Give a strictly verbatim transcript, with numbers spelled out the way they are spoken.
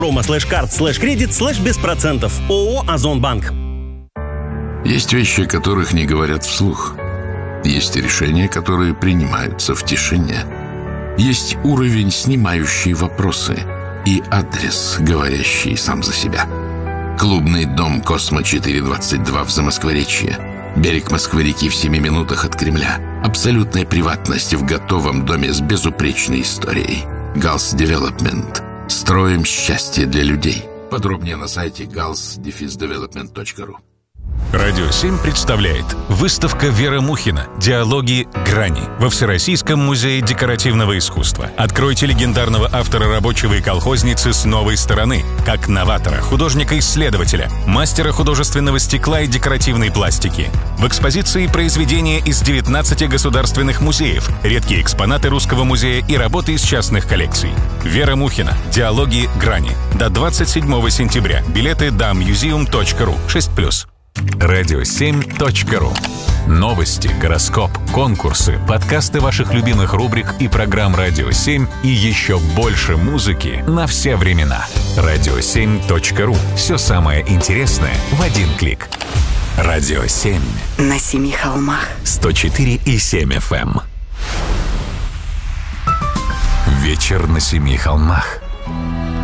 Промо слэш карт слэш кредит слэш без процентов. ООО «Озонбанк». Есть вещи, которых не говорят вслух. Есть решения, которые принимаются в тишине. Есть уровень, снимающий вопросы, и адрес, говорящий сам за себя. Клубный дом «Космо четыре двадцать два» в Замоскворечье. Берег Москвы-реки в семи минутах от Кремля. Абсолютная приватность в готовом доме с безупречной историей. Галс Девелопмент. Строим счастье для людей. Подробнее на сайте галс девелопмент точка ру. Радио семь представляет выставка Веры Мухина «Диалоги. Грани» во Всероссийском музее декоративного искусства. Откройте легендарного автора «Рабочего» и «Колхозницы» с новой стороны, как новатора, художника-исследователя, мастера художественного стекла и декоративной пластики. В экспозиции произведения из девятнадцати государственных музеев, редкие экспонаты Русского музея и работы из частных коллекций. Вера Мухина «Диалоги. Грани» до двадцать седьмого сентября. Билеты до мьюзиум точка ру. шесть плюс. радио семь точка ру. Новости, гороскоп, конкурсы, подкасты ваших любимых рубрик и программ «Радио семь» и еще больше музыки на все времена. радио семь точка ру. Все самое интересное в один клик. радио семь. На семи холмах. сто четыре и семь эф эм. Вечер на семи холмах.